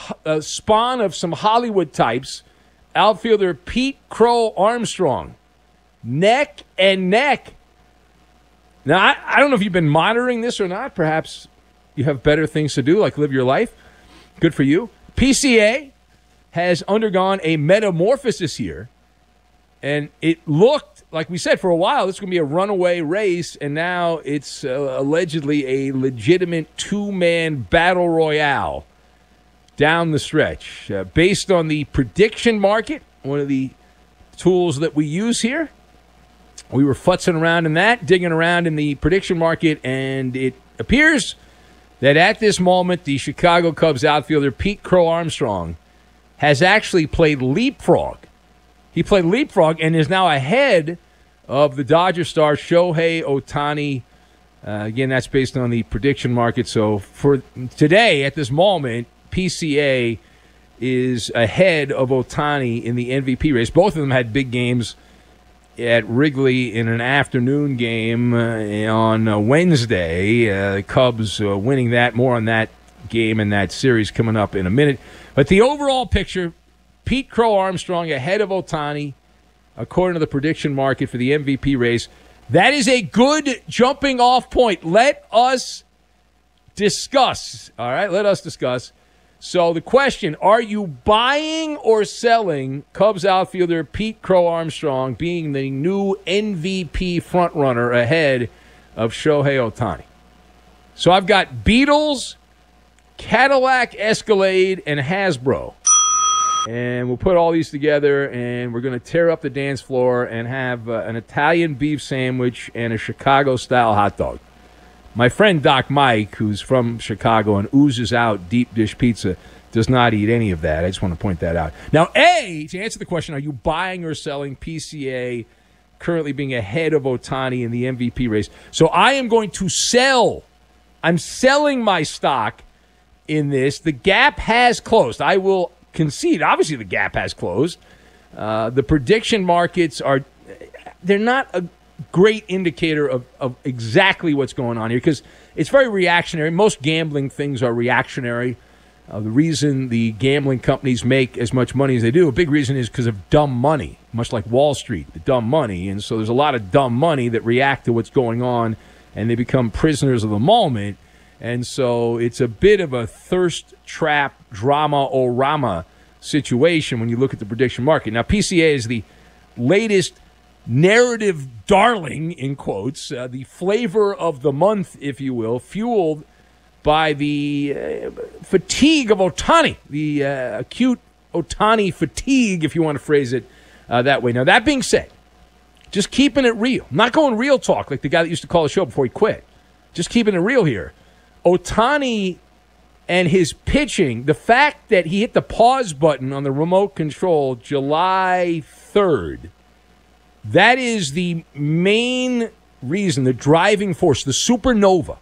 a spawn of some Hollywood types, outfielder Pete Crow Armstrong. Neck and neck. Now, I don't know if you've been monitoring this or not. Perhaps you have better things to do, like live your life. Good for you. PCA has undergone a metamorphosis here, and it looked, like we said, for a while, this is going to be a runaway race, and now it's allegedly a legitimate two-man battle royale down the stretch. Based on the prediction market, one of the tools that we use here, we were futzing around in that, digging around in the prediction market, and it appears that at this moment, the Chicago Cubs outfielder Pete Crow Armstrong has actually played leapfrog. He played leapfrog and is now ahead of the Dodger star Shohei Ohtani. Again, that's based on the prediction market. So for today, at this moment, PCA is ahead of Ohtani in the MVP race. Both of them had big games at Wrigley in an afternoon game on Wednesday. The Cubs winning that. More on that game and that series coming up in a minute. But the overall picture, Pete Crow Armstrong ahead of Ohtani, according to the prediction market for the MVP race. That is a good jumping off point. Let us discuss. All right, let us discuss. So the question, are you buying or selling Cubs outfielder Pete Crow Armstrong being the new MVP frontrunner ahead of Shohei Ohtani? So I've got Beatles, Cadillac Escalade, and Hasbro. And we'll put all these together, and we're going to tear up the dance floor and have an Italian beef sandwich and a Chicago-style hot dog. My friend Doc Mike, who's from Chicago and oozes out deep dish pizza, does not eat any of that. I just want to point that out. Now, to answer the question, are you buying or selling PCA currently being ahead of Ohtani in the MVP race? So I am going to sell. I'm selling my stock in this. The gap has closed. I will concede. Obviously, the gap has closed. The prediction markets they're not a great indicator of exactly what's going on here because it's very reactionary. Most gambling things are reactionary. The reason the gambling companies make as much money as they do, a big reason is because of dumb money, much like Wall Street, the dumb money. And so there's a lot of dumb money that react to what's going on, and they become prisoners of the moment. And so it's a bit of a thirst trap drama-o-rama situation when you look at the prediction market. Now, PCA is the latest narrative darling, in quotes, the flavor of the month, if you will, fueled by the fatigue of Ohtani, the acute Ohtani fatigue, if you want to phrase it that way. Now, that being said, just keeping it real, not going real talk like the guy that used to call the show before he quit, just keeping it real here. Ohtani and his pitching, the fact that he hit the pause button on the remote control July 3rd, that is the main reason, the driving force, the supernova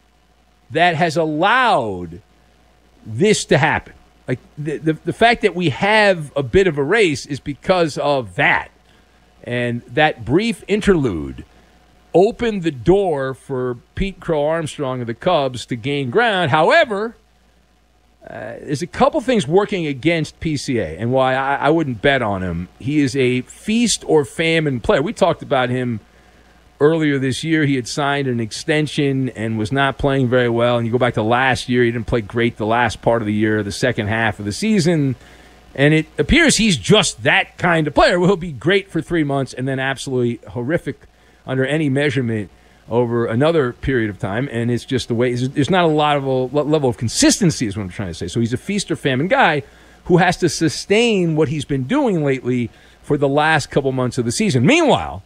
that has allowed this to happen. Like the fact that we have a bit of a race is because of that. And that brief interlude opened the door for Pete Crow Armstrong of the Cubs to gain ground. However, there's a couple things working against PCA and why I wouldn't bet on him. He is a feast or famine player. We talked about him earlier this year. He had signed an extension and was not playing very well. And you go back to last year, he didn't play great the last part of the year, the second half of the season. And it appears he's just that kind of player. He'll be great for 3 months and then absolutely horrific under any measurement over another period of time, and it's just the way. There's not a lot of level of consistency is what I'm trying to say. So he's a feast or famine guy who has to sustain what he's been doing lately for the last couple months of the season. Meanwhile,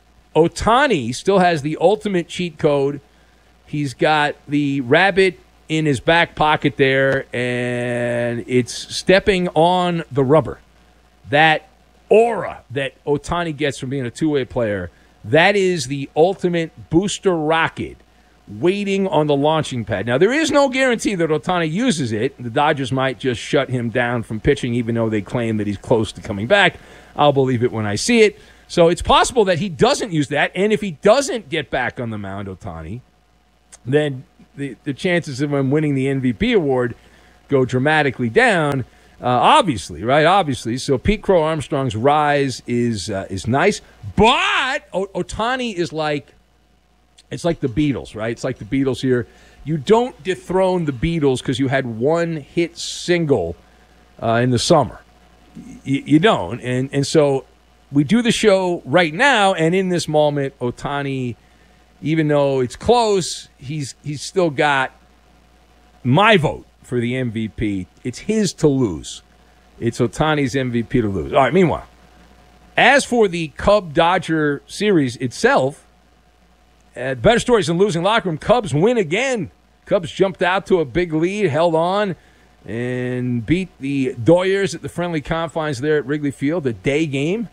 Ohtani still has the ultimate cheat code. He's got the rabbit in his back pocket there, and it's stepping on the rubber. That aura that Ohtani gets from being a two-way player, that is the ultimate booster rocket waiting on the launching pad. Now, there is no guarantee that Ohtani uses it. The Dodgers might just shut him down from pitching, even though they claim that he's close to coming back. I'll believe it when I see it. So it's possible that he doesn't use that, and if he doesn't get back on the mound, Ohtani, then the chances of him winning the MVP award go dramatically down, obviously, right? Obviously. So Pete Crow Armstrong's rise is nice. But Ohtani is like, it's like the Beatles, right? It's like the Beatles here. You don't dethrone the Beatles because you had one hit single in the summer. You don't. And so we do the show right now, and in this moment, Ohtani, even though it's close, he's still got my vote for the MVP. It's his to lose. It's Ohtani's MVP to lose. All right, meanwhile, as for the Cub-Dodger series itself, better stories than losing locker room. Cubs win again. Cubs jumped out to a big lead, held on, and beat the Doyers at the friendly confines there at Wrigley Field, a day game.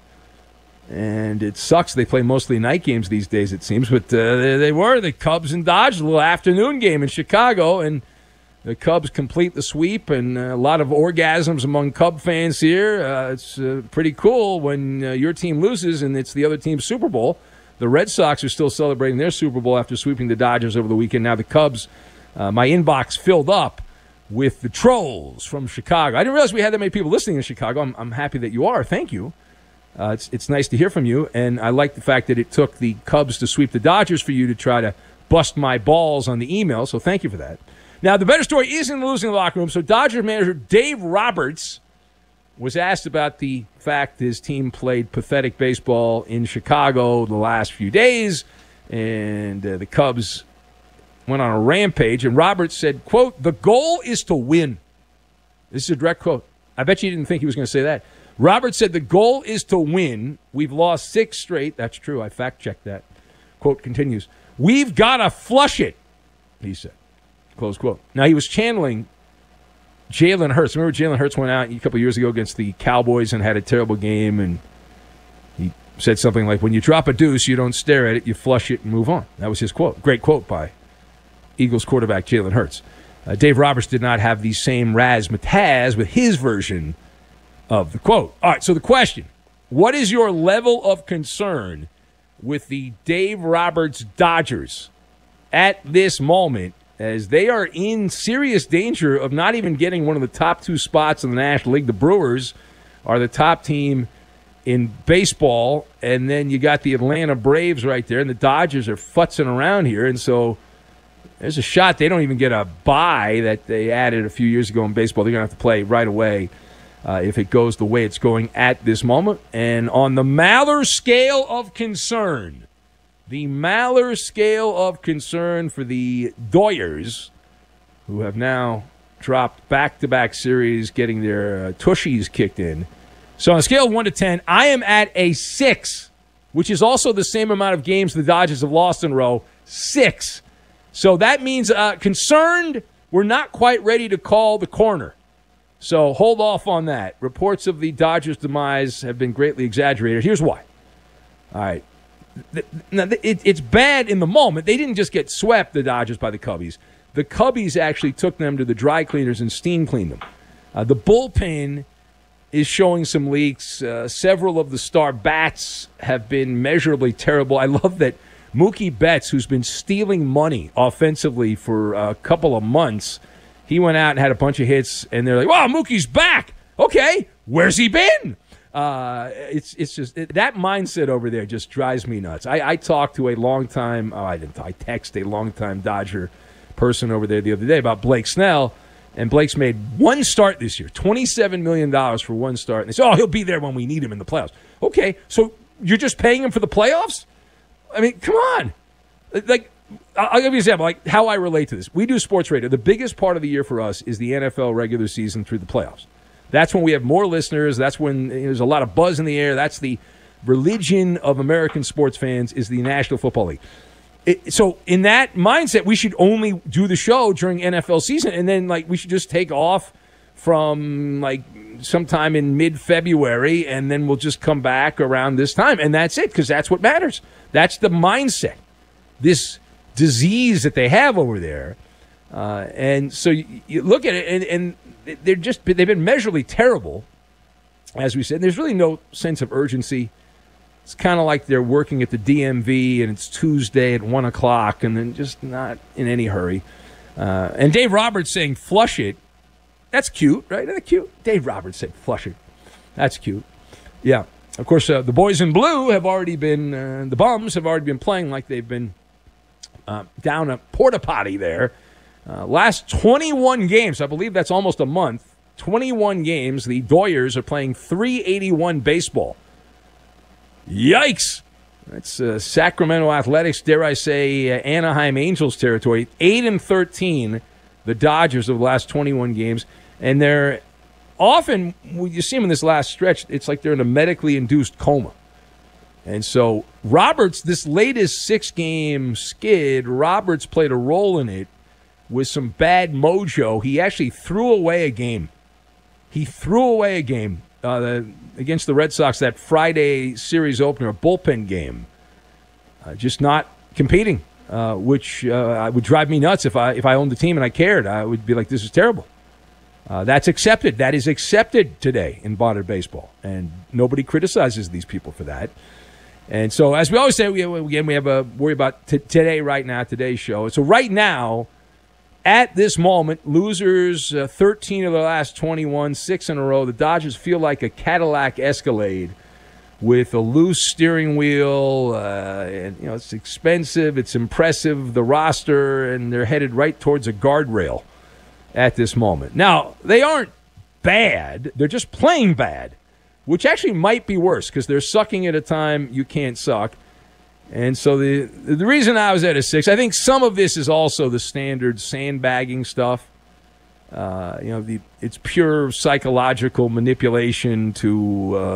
And it sucks. They play mostly night games these days, it seems. But they were the Cubs and Dodgers, a little afternoon game in Chicago. And the Cubs complete the sweep, and a lot of orgasms among Cub fans here. It's pretty cool when your team loses and it's the other team's Super Bowl. The Red Sox are still celebrating their Super Bowl after sweeping the Dodgers over the weekend. Now the Cubs, my inbox filled up with the trolls from Chicago. I didn't realize we had that many people listening in Chicago. I'm happy that you are. Thank you. It's nice to hear from you, and I like the fact that it took the Cubs to sweep the Dodgers for you to try to bust my balls on the email, so thank you for that. Now, the better story is in the losing locker room. So Dodgers manager Dave Roberts was asked about the fact his team played pathetic baseball in Chicago the last few days, and the Cubs went on a rampage, and Roberts said, quote, "The goal is to win." This is a direct quote. I bet you didn't think he was going to say that. Roberts said, "The goal is to win. We've lost 6 straight." That's true. I fact-checked that. Quote continues, "We've got to flush it," he said. Close quote. Now, he was channeling Jalen Hurts. Remember Jalen Hurts went out a couple years ago against the Cowboys and had a terrible game, and he said something like, "When you drop a deuce, you don't stare at it, you flush it and move on." That was his quote. Great quote by Eagles quarterback Jalen Hurts. Dave Roberts did not have the same razzmatazz with his version of the quote. All right, so the question, what is your level of concern with the Dave Roberts Dodgers at this moment, as they are in serious danger of not even getting one of the top 2 spots in the National League? The Brewers are the top team in baseball, and then you got the Atlanta Braves right there, and the Dodgers are futzing around here, and so there's a shot they don't even get a bye that they added a few years ago in baseball. They're going to have to play right away if it goes the way it's going at this moment. And on the Maller scale of concern, for the Doyers, who have now dropped back-to-back series, getting their tushies kicked in. So on a scale of 1 to 10, I am at a 6, which is also the same amount of games the Dodgers have lost in a row, 6. So that means concerned, we're not quite ready to call the corner. So hold off on that. Reports of the Dodgers' demise have been greatly exaggerated. Here's why. All right. Now, it's bad in the moment. They didn't just get swept, the Dodgers, by the Cubbies. The Cubbies actually took them to the dry cleaners and steam cleaned them. The bullpen is showing some leaks. Several of the star bats have been measurably terrible. I love that Mookie Betts, who's been stealing money offensively for a couple of months, he went out and had a bunch of hits, and they're like, "Wow, Mookie's back." Okay, where's he been? It's just that mindset over there just drives me nuts. I talked to a longtime, I texted a longtime Dodger person over there the other day about Blake Snell, and Blake's made one start this year, $27 million for one start. And they said, "Oh, he'll be there when we need him in the playoffs." Okay, so you're just paying him for the playoffs? I mean, come on. Like, I'll give you an example, like how I relate to this. We do sports radio. The biggest part of the year for us is the NFL regular season through the playoffs. That's when we have more listeners. That's when there's a lot of buzz in the air. That's the religion of American sports fans, is the National Football League. So in that mindset, we should only do the show during NFL season, and then we should just take off from sometime in mid-February, and then we'll just come back around this time, and that's it, because that's what matters. That's the mindset. This disease that they have over there, and so you look at it, and they've been measurably terrible, as we said. There's really no sense of urgency. It's kind of like they're working at the DMV, and it's Tuesday at 1 o'clock, and then just not in any hurry. And Dave Roberts saying flush it That's cute, right? Isn't that cute? Dave Roberts said Flushing. That's cute. Yeah. Of course, the boys in blue have already been, the Bums have already been playing like they've been down a porta potty there. Last 21 games, I believe that's almost a month, 21 games, the Doyers are playing .381 baseball. Yikes! That's Sacramento Athletics, dare I say, Anaheim Angels territory. 8-13, the Dodgers of the last 21 games. And they're often, when you see them in this last stretch, it's like they're in a medically induced coma. And so Roberts, this latest 6-game skid, Roberts played a role in it with some bad mojo. He actually threw away a game. Against the Red Sox, that Friday series opener, a bullpen game. Just not competing, which would drive me nuts if I owned the team and I cared. I would be like, this is terrible. That's accepted. That is accepted today in modern baseball. And nobody criticizes these people for that. And so, as we always say, we have a worry about today, right now, today's show. So right now, at this moment, losers, 13 of the last 21, 6 in a row. The Dodgers feel like a Cadillac Escalade with a loose steering wheel. And, it's expensive. It's impressive, the roster, and they're headed right towards a guardrail at this moment. Now, they aren't bad. They're just playing bad, which actually might be worse because they're sucking at a time you can't suck. And so the reason I was at a 6, I think some of this is also the standard sandbagging stuff. It's pure psychological manipulation to